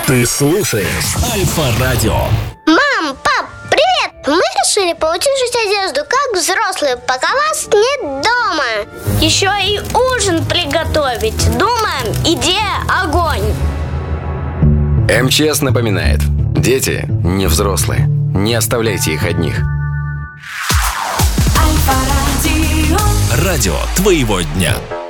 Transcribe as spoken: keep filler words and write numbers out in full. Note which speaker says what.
Speaker 1: Ты слушаешь Альфа-радио.
Speaker 2: Мам, пап, привет! Мы решили поутешить одежду, как взрослые, пока вас нет дома. Еще и ужин приготовить. Думаем, идея огонь.
Speaker 3: МЧС напоминает: дети не взрослые. Не оставляйте их одних.
Speaker 1: Радио твоего дня.